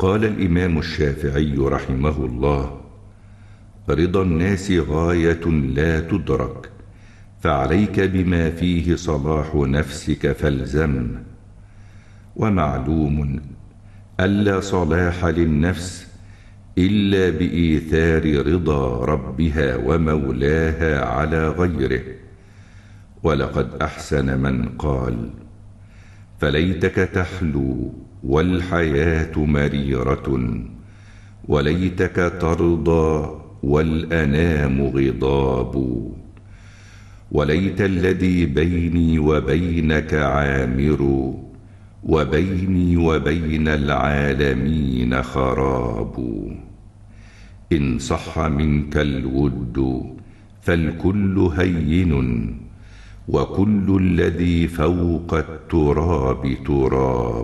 قال الإمام الشافعي رحمه الله: رضا الناس غاية لا تدرك، فعليك بما فيه صلاح نفسك فالزم. ومعلوم ألا صلاح للنفس إلا بإيثار رضا ربها ومولاها على غيره. ولقد أحسن من قال: فليتك تحلو والحياة مريرة، وليتك ترضى والأنام غضاب، وليت الذي بيني وبينك عامر، وبيني وبين العالمين خراب. إن صح منك الود فالكل هين، وكل الذي فوق التراب تراب.